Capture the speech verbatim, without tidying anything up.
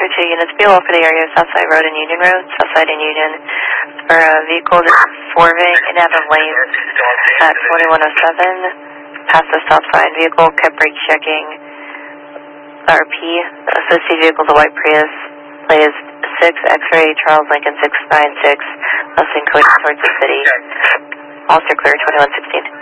Officer two units, be well for the area of Southside Road and Union Road, Southside and Union, for a vehicle that's swerving in out of lane at twenty-one oh seven, past the stop sign. Vehicle kept brake checking R P. The associated vehicle is a white Prius, plays six X-ray Charles Lincoln six nine six, less than code towards the city. Officer clear, twenty-one sixteen.